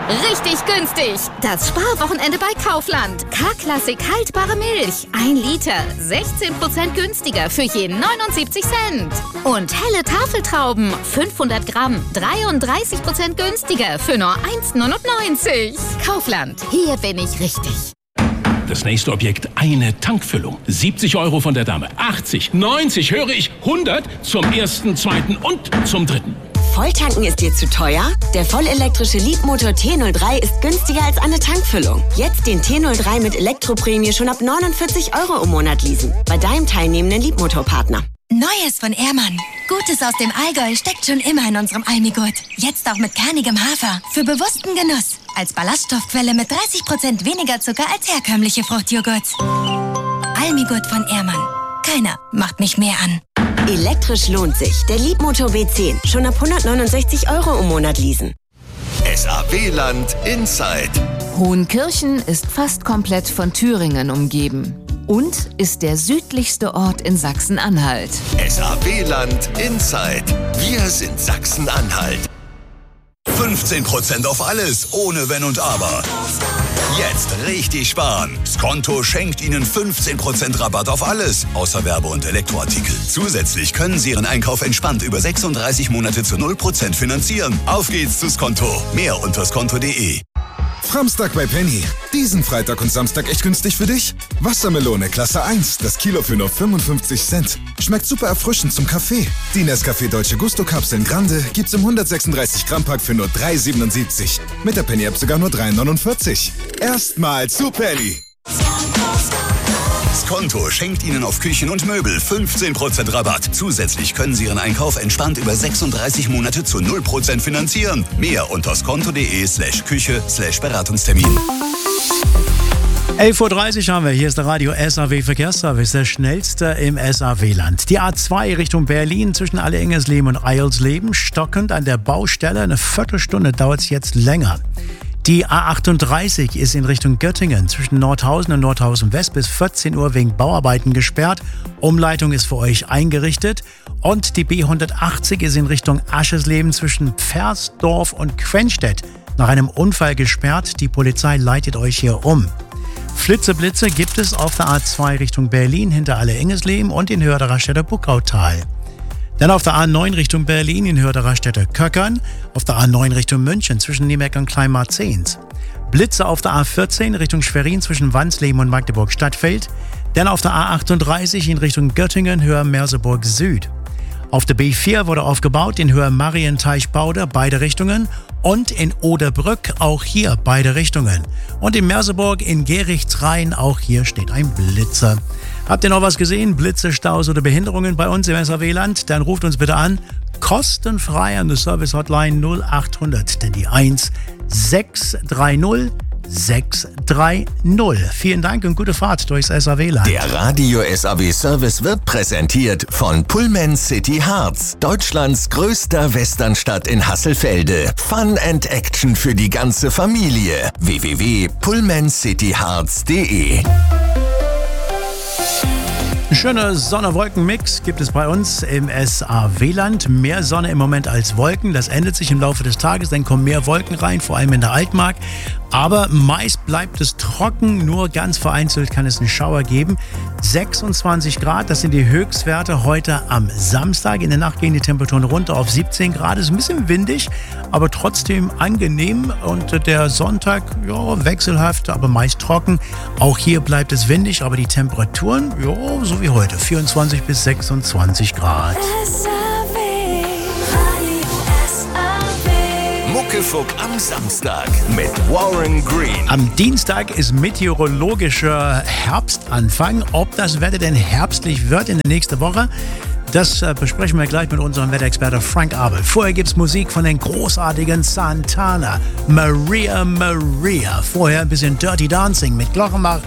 Richtig günstig. Das Sparwochenende bei Kaufland. K-Klassik haltbare Milch. 1 Liter. 16% günstiger für je 79 Cent. Und helle Tafeltrauben. 500 Gramm. 33% günstiger für nur 1,99. Kaufland. Hier bin ich richtig. Das nächste Objekt, eine Tankfüllung. 70 € von der Dame. 80, 90, höre ich 100 zum ersten, zweiten und zum dritten. Volltanken ist dir zu teuer? Der vollelektrische Leapmotor T03 ist günstiger als eine Tankfüllung. Jetzt den T03 mit Elektroprämie schon ab 49 € im Monat leasen. Bei deinem teilnehmenden Leapmotor-Partner. Neues von Ehrmann. Gutes aus dem Allgäu steckt schon immer in unserem Almigurt. Jetzt auch mit kernigem Hafer. Für bewussten Genuss. Als Ballaststoffquelle mit 30% weniger Zucker als herkömmliche Fruchtjoghurts. Almigurt von Ehrmann. Keiner macht mich mehr an. Elektrisch lohnt sich. Der Leapmotor B10. Schon ab 169 € im Monat leasen. SAW-Land Inside. Hohenkirchen ist fast komplett von Thüringen umgeben und ist der südlichste Ort in Sachsen-Anhalt. SAW-Land Inside. Wir sind Sachsen-Anhalt. 15% auf alles, ohne Wenn und Aber. Jetzt richtig sparen. Skonto schenkt Ihnen 15% Rabatt auf alles, außer Werbe- und Elektroartikel. Zusätzlich können Sie Ihren Einkauf entspannt über 36 Monate zu 0% finanzieren. Auf geht's zu Skonto. Mehr unter skonto.de. Framstag bei Penny. Diesen Freitag und Samstag echt günstig für dich? Wassermelone Klasse 1, das Kilo für nur 55 Cent. Schmeckt super erfrischend zum Kaffee. Die Nescafé Dolce Gusto Kapseln Grande gibt's im 136 Gramm Pack für nur 3,77. Mit der Penny App sogar nur 3,49. Erstmal zu Penny. Skonto schenkt Ihnen auf Küchen und Möbel 15% Rabatt. Zusätzlich können Sie Ihren Einkauf entspannt über 36 Monate zu 0% finanzieren. Mehr unter skonto.de/Küche/Beratungstermin. 11:30 Uhr haben wir. Hier ist der Radio SAW Verkehrsservice, der schnellste im SAW-Land. Die A2 Richtung Berlin zwischen Alle-Engersleben und Eilsleben stockend an der Baustelle. Eine Viertelstunde dauert es jetzt länger. Die A38 ist in Richtung Göttingen zwischen Nordhausen und Nordhausen West bis 14 Uhr wegen Bauarbeiten gesperrt. Umleitung ist für euch eingerichtet. Und die B180 ist in Richtung Aschersleben zwischen Pfersdorf und Quenstedt nach einem Unfall gesperrt. Die Polizei leitet euch hier um. Flitzeblitze gibt es auf der A2 Richtung Berlin hinter Alle-Engersleben und in Hördererstädter Buckautal. Dann auf der A9 Richtung Berlin in Hördererstädter Köckern, auf der A9 Richtung München zwischen Niemeck und Kleinmarzehns. Blitze auf der A14 Richtung Schwerin zwischen Wansleben und Magdeburg-Stadtfeld. Dann auf der A38 in Richtung Göttingen, Höhe Merseburg Süd. Auf der B4 wurde aufgebaut in Höhe Marienteich-Bauder, beide Richtungen. Und in Oderbrück, auch hier beide Richtungen. Und in Merseburg in Gerichtsrhein, auch hier steht ein Blitzer. Habt ihr noch was gesehen? Blitze, Staus oder Behinderungen bei uns im SAW-Land? Dann ruft uns bitte an. Kostenfrei an der Service-Hotline 0800, denn die 1630 630. Vielen Dank und gute Fahrt durchs SAW-Land. Der Radio SAW-Service wird präsentiert von Pullman City Hearts, Deutschlands größter Westernstadt in Hasselfelde. Fun and Action für die ganze Familie. www.pullmancityhearts.de. Ein schöner Sonne-Wolken-Mix gibt es bei uns im SAW-Land. Mehr Sonne im Moment als Wolken. Das ändert sich im Laufe des Tages, dann kommen mehr Wolken rein, vor allem in der Altmark. Aber meist bleibt es trocken, nur ganz vereinzelt kann es einen Schauer geben. 26 Grad, das sind die Höchstwerte heute am Samstag. In der Nacht gehen die Temperaturen runter auf 17 Grad. Ist ein bisschen windig, aber trotzdem angenehm. Und der Sonntag, ja, wechselhaft, aber meist trocken. Auch hier bleibt es windig, aber die Temperaturen, ja, so wie heute, 24 bis 26 Grad. Muckefuck am Samstag mit Warren Green. Am Dienstag ist meteorologischer Herbstanfang. Ob das Wetter denn herbstlich wird in der nächsten Woche, das besprechen wir gleich mit unserem Wetterexperte Frank Abel. Vorher gibt's Musik von den großartigen Santana. Maria Maria. Vorher ein bisschen Dirty Dancing mit Glockenbach